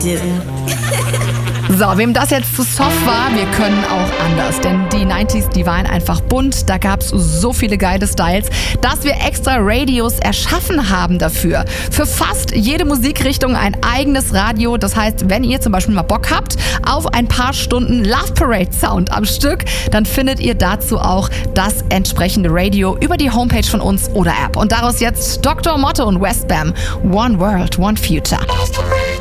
do. So, wem das jetzt zu soft war, wir können auch anders. Denn die 90s, die waren einfach bunt. Da gab's so viele geile Styles, dass wir extra Radios erschaffen haben dafür. Für fast jede Musikrichtung ein eigenes Radio. Das heißt, wenn ihr zum Beispiel mal Bock habt auf ein paar Stunden Love Parade Sound am Stück, dann findet ihr dazu auch das entsprechende Radio über die Homepage von uns oder App. Und daraus jetzt Dr. Motto und Westbam. One World, One Future.